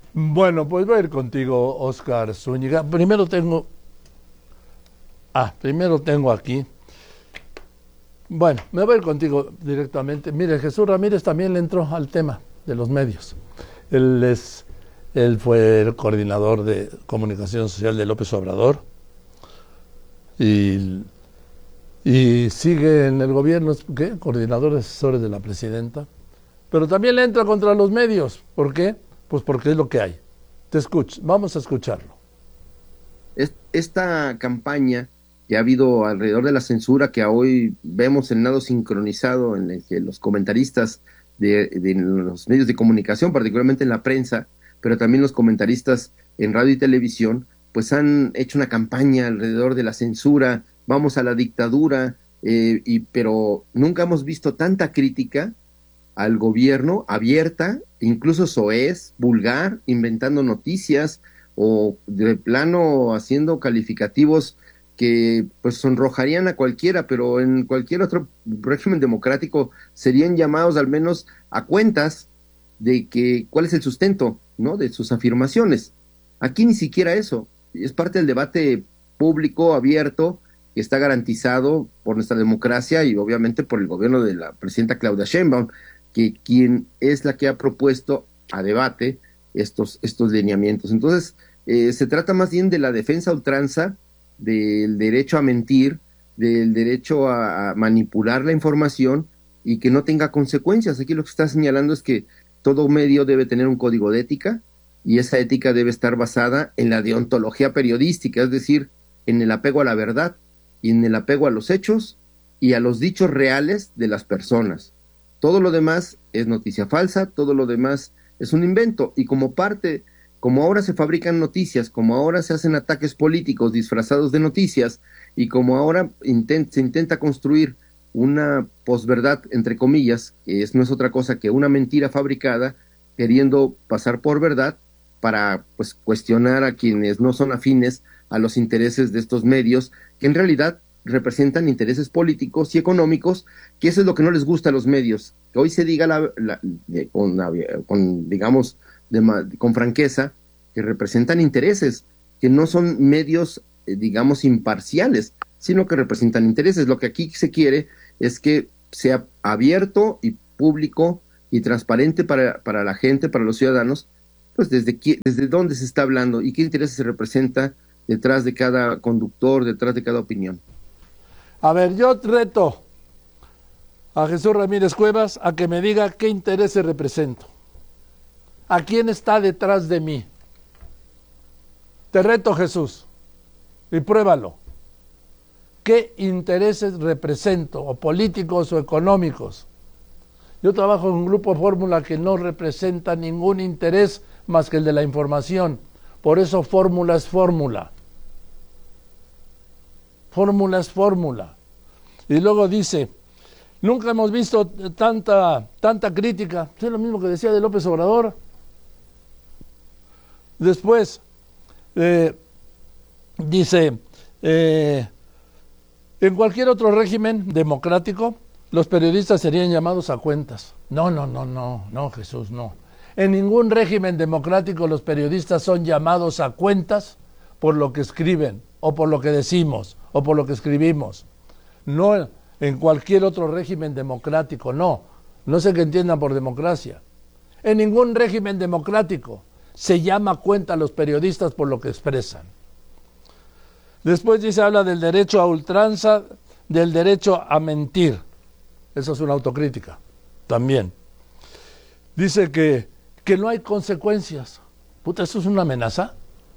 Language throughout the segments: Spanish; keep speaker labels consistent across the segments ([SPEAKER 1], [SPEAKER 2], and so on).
[SPEAKER 1] Bueno, pues voy a ir contigo, Oscar Zúñiga. Primero tengo aquí. Bueno, me voy a ir contigo directamente. Mire, Jesús Ramírez también le entró al tema de los medios. Él es, él fue el coordinador de comunicación social de López Obrador y, y sigue en el gobierno, ¿qué? Coordinador de asesores de la presidenta. Pero también le entra contra los medios. ¿Por qué? Pues porque es lo que hay. Vamos a escucharlo.
[SPEAKER 2] Esta campaña que ha habido alrededor de la censura que hoy vemos en nado sincronizado en el que los comentaristas de los medios de comunicación, particularmente en la prensa, pero también los comentaristas en radio y televisión, pues han hecho una campaña alrededor de la censura, vamos a la dictadura, pero nunca hemos visto tanta crítica al gobierno abierta, incluso soez, vulgar, inventando noticias o de plano haciendo calificativos que pues sonrojarían a cualquiera, pero en cualquier otro régimen democrático serían llamados al menos a cuentas de que cuál es el sustento, ¿no? De sus afirmaciones. Aquí ni siquiera eso. Es parte del debate público abierto que está garantizado por nuestra democracia y obviamente por el gobierno de la presidenta Claudia Sheinbaum, que quien es la que ha propuesto a debate estos lineamientos. Entonces, se trata más bien de la defensa a ultranza del derecho a mentir, del derecho a manipular la información y que no tenga consecuencias. Aquí lo que está señalando es que todo medio debe tener un código de ética y esa ética debe estar basada en la deontología periodística, es decir, en el apego a la verdad y en el apego a los hechos y a los dichos reales de las personas. Todo lo demás es noticia falsa, todo lo demás es un invento y como ahora se fabrican noticias, como ahora se hacen ataques políticos disfrazados de noticias y como ahora se intenta construir una posverdad, entre comillas, no es otra cosa que una mentira fabricada, queriendo pasar por verdad para pues cuestionar a quienes no son afines a los intereses de estos medios, que en realidad representan intereses políticos y económicos, que eso es lo que no les gusta a los medios, que hoy se diga digamos, con franqueza, que representan intereses, que no son medios, digamos, imparciales, sino que representan intereses. Lo que aquí se quiere es que sea abierto y público y transparente para la gente, para los ciudadanos, pues desde dónde se está hablando y qué intereses se representa detrás de cada conductor, detrás de cada opinión.
[SPEAKER 1] A ver, yo reto a Jesús Ramírez Cuevas a que me diga qué intereses represento. ¿A quién está detrás de mí? Te reto, Jesús, y pruébalo. ¿Qué intereses represento, o políticos o económicos? Yo trabajo en un grupo Fórmula que no representa ningún interés más que el de la información. Por eso fórmula es fórmula. Fórmula es fórmula. Y luego dice, nunca hemos visto tanta crítica. Es lo mismo que decía de López Obrador. Después, dice, en cualquier otro régimen democrático, los periodistas serían llamados a cuentas. No, Jesús, no. En ningún régimen democrático los periodistas son llamados a cuentas por lo que escriben, o por lo que decimos, o por lo que escribimos. No en cualquier otro régimen democrático, no. No sé qué entiendan por democracia. En ningún régimen democrático se llama a cuenta a los periodistas por lo que expresan. Después dice, habla del derecho a ultranza, del derecho a mentir. Eso es una autocrítica también. Dice que no hay consecuencias. Puta, ¿eso es una amenaza?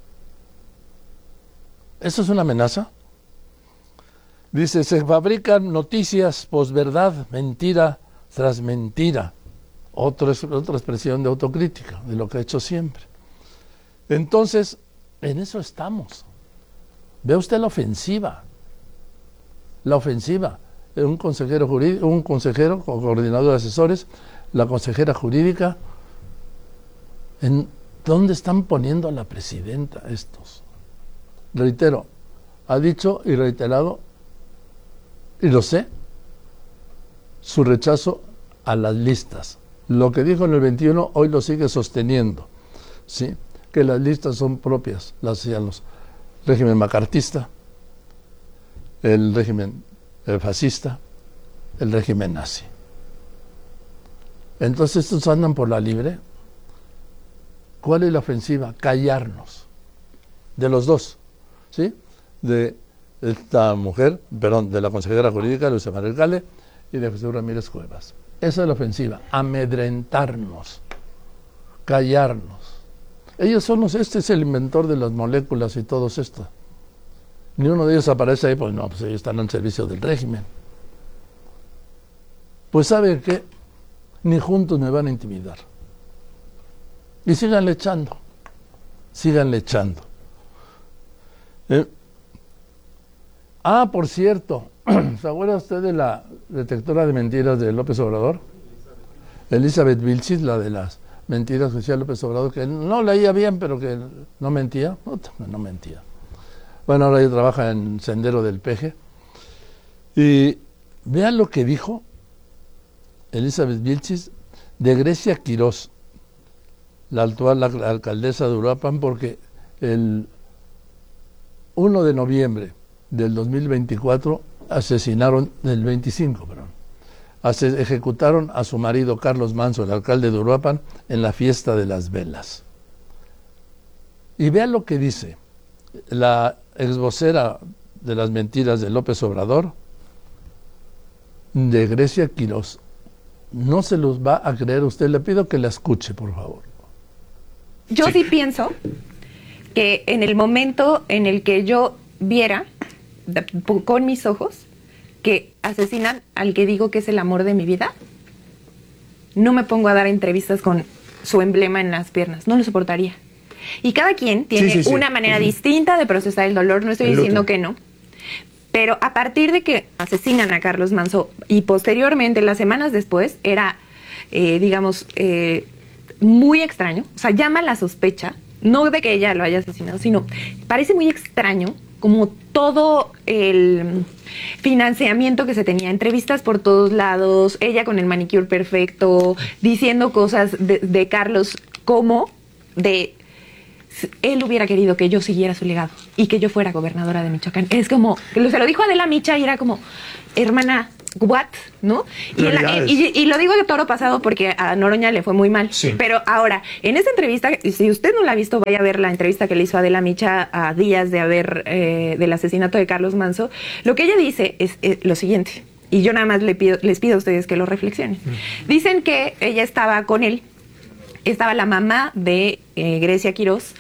[SPEAKER 1] ¿Eso es una amenaza? Dice, se fabrican noticias posverdad, mentira tras mentira. Otra expresión de autocrítica, de lo que ha hecho siempre. Entonces, en eso estamos. Ve usted la ofensiva. La ofensiva. Un consejero jurídico, un consejero o coordinador de asesores, la consejera jurídica. ¿En dónde están poniendo a la presidenta estos? Reitero, ha dicho y reiterado, y lo sé, su rechazo a las listas. Lo que dijo en el 21 hoy lo sigue sosteniendo. ¿sí? Que las listas son propias, las hacían los régimen macartista, el régimen fascista, el régimen nazi. Entonces estos andan por la libre. ¿Cuál es la ofensiva? Callarnos. De los dos, ¿sí? De esta mujer, perdón, de la consejera jurídica, Luisa María Gale, y de Jesús Ramírez Cuevas. Esa es la ofensiva, amedrentarnos, callarnos. Ellos son este es el inventor de las moléculas y todo esto. Ni uno de ellos aparece ahí, pues no, pues ellos están al servicio del régimen. Pues ¿saben qué? Ni juntos me van a intimidar. Y síganle echando, síganle echando. Por cierto, ¿se acuerda usted de la detectora de mentiras de López Obrador? Elizabeth Vilchis, la de las mentiras que decía López Obrador, que no leía bien, pero que no mentía. No mentía. Bueno, ahora ella trabaja en Sendero del Peje. Y vean lo que dijo Elizabeth Vilchis de Grecia Quirós, la actual alcaldesa de Uruapan, porque el 1 de noviembre del 2024 del 25, ejecutaron a su marido Carlos Manso, el alcalde de Uruapan, en la fiesta de las velas. Y vean lo que dice la exvocera de las mentiras de López Obrador, de Grecia Quirós. No se los va a creer usted, le pido que la escuche, por favor.
[SPEAKER 3] Yo sí pienso que en el momento en el que yo viera con mis ojos que asesinan al que digo que es el amor de mi vida, no me pongo a dar entrevistas con su emblema en las piernas, no lo soportaría. Y cada quien tiene una manera distinta de procesar el dolor, no estoy diciendo que no. Pero a partir de que asesinan a Carlos Manso y posteriormente, las semanas después, era, muy extraño. O sea, llama la sospecha, no de que ella lo haya asesinado, sino parece muy extraño como todo el financiamiento que se tenía, entrevistas por todos lados, ella con el manicure perfecto, diciendo cosas de Carlos como de... Él hubiera querido que yo siguiera su legado y que yo fuera gobernadora de Michoacán. Es como, se lo dijo Adela Micha y era como, hermana, what, ¿no? Y lo digo de toro pasado porque a Noroña le fue muy mal. Sí. Pero ahora, en esta entrevista, si usted no la ha visto, vaya a ver la entrevista que le hizo Adela Micha a días de del asesinato de Carlos Manso. Lo que ella dice es lo siguiente, y yo nada más les pido a ustedes que lo reflexionen. Dicen que ella estaba con él. Estaba la mamá de Grecia Quirós.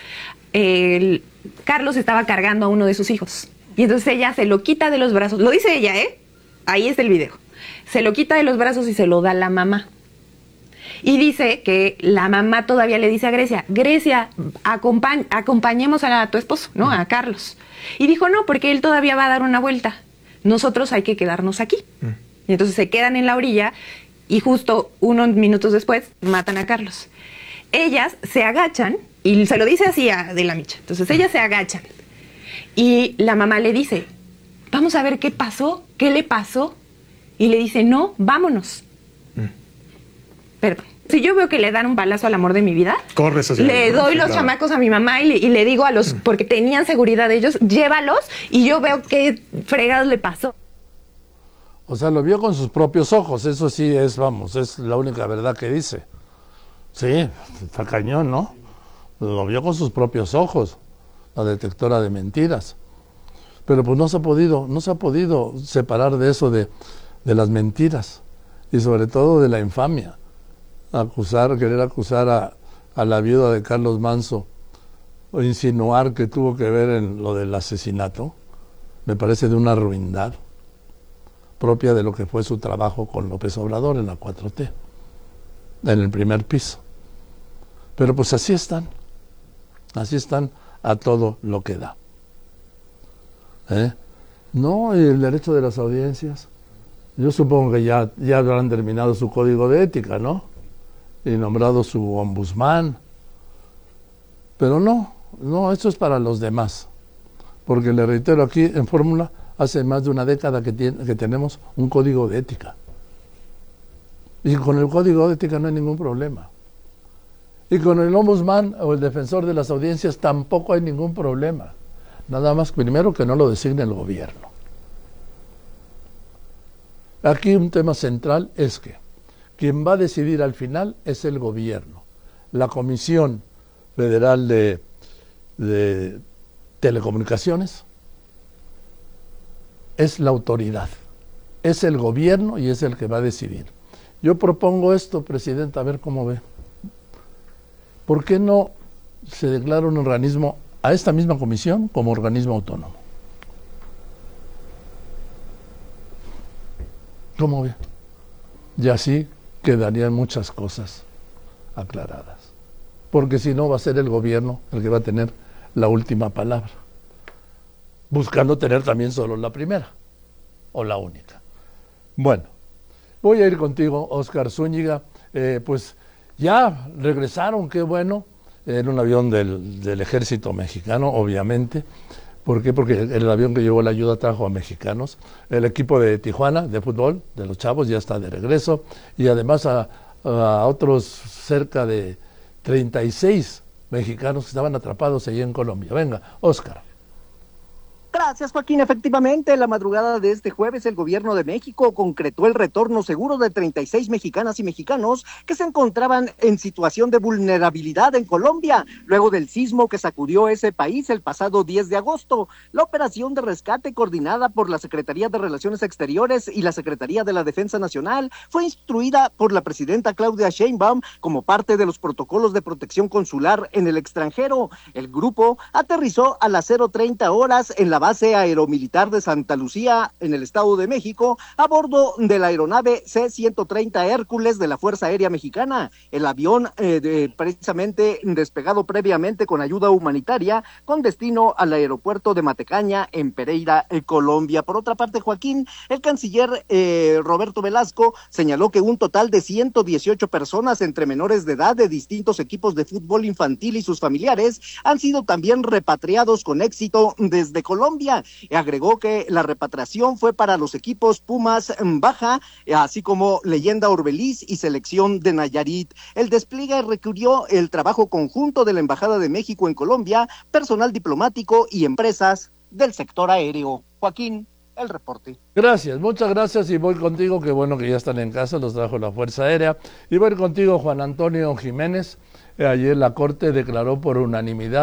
[SPEAKER 3] Carlos estaba cargando a uno de sus hijos. Y entonces ella se lo quita de los brazos. Lo dice ella, ¿eh? Ahí está el video. Se lo quita de los brazos y se lo da a la mamá. Y dice que la mamá todavía le dice a Grecia, Grecia, acompañemos a tu esposo, ¿no? A Carlos. Y dijo, no, porque él todavía va a dar una vuelta. Nosotros hay que quedarnos aquí. Y entonces se quedan en la orilla y justo unos minutos después matan a Carlos. Ellas se agachan, y se lo dice así a De la Micha. Entonces ellas se agachan y la mamá le dice, vamos a ver qué pasó, qué le pasó. Y le dice, no, vámonos. Perdón. Si yo veo que le dan un balazo al amor de mi vida, le doy los chamacos a mi mamá y le digo a los, porque tenían seguridad de ellos, llévalos, y yo veo qué fregados le pasó.
[SPEAKER 1] O sea, lo vio con sus propios ojos, eso sí es, es la única verdad que dice. Sí, está cañón, ¿no? Lo vio con sus propios ojos, la detectora de mentiras. Pero pues no se ha podido separar de eso, de las mentiras, y sobre todo de la infamia. Querer acusar a la viuda de Carlos Manso, o insinuar que tuvo que ver en lo del asesinato, me parece de una ruindad propia de lo que fue su trabajo con López Obrador en la 4T, en el primer piso. Pero pues así están a todo lo que da. No, y el derecho de las audiencias, yo supongo que ya habrán terminado su código de ética, ¿no? Y nombrado su ombudsman. Pero no, eso es para los demás. Porque le reitero aquí en Fórmula, hace más de una década que tenemos un código de ética. Y con el código de ética no hay ningún problema. Y con el ombudsman o el defensor de las audiencias tampoco hay ningún problema. Nada más primero que no lo designe el gobierno. Aquí un tema central es que quien va a decidir al final es el gobierno. La Comisión Federal de Telecomunicaciones es la autoridad, es el gobierno y es el que va a decidir. Yo propongo esto, Presidenta, a ver cómo ve. ¿Por qué no se declara un organismo a esta misma comisión como organismo autónomo? ¿Cómo ve? Y así quedarían muchas cosas aclaradas. Porque si no, va a ser el gobierno el que va a tener la última palabra, buscando tener también solo la primera o la única. Bueno, voy a ir contigo, Óscar Zúñiga. Pues ya regresaron, qué bueno, en un avión del ejército mexicano, obviamente. ¿Por qué? Porque el avión que llevó la ayuda trajo a mexicanos. El equipo de Tijuana, de fútbol, de los chavos, ya está de regreso. Y además a otros cerca de 36 mexicanos que estaban atrapados allí en Colombia. Venga, Óscar.
[SPEAKER 4] Gracias, Joaquín. Efectivamente, en la madrugada de este jueves, el gobierno de México concretó el retorno seguro de 36 mexicanas y mexicanos que se encontraban en situación de vulnerabilidad en Colombia, luego del sismo que sacudió ese país el pasado 10 de agosto. La operación de rescate, coordinada por la Secretaría de Relaciones Exteriores y la Secretaría de la Defensa Nacional, fue instruida por la presidenta Claudia Sheinbaum como parte de los protocolos de protección consular en el extranjero. El grupo aterrizó a las 0:30 horas en la base aeromilitar de Santa Lucía, en el Estado de México, a bordo de la aeronave C-130 Hércules de la Fuerza Aérea Mexicana. El avión, precisamente despegado previamente con ayuda humanitaria, con destino al aeropuerto de Matecaña, en Pereira, Colombia. Por otra parte, Joaquín, el canciller Roberto Velasco señaló que un total de 118 personas entre menores de edad de distintos equipos de fútbol infantil y sus familiares han sido también repatriados con éxito desde Colombia. Agregó que la repatriación fue para los equipos Pumas Baja, así como Leyenda Orbeliz y Selección de Nayarit. El despliegue requirió el trabajo conjunto de la Embajada de México en Colombia, personal diplomático y empresas del sector aéreo. Joaquín, el reporte.
[SPEAKER 1] Gracias, muchas gracias, y voy contigo, qué bueno que ya están en casa, los trajo la Fuerza Aérea. Y voy contigo, Juan Antonio Jiménez. Ayer la Corte declaró por unanimidad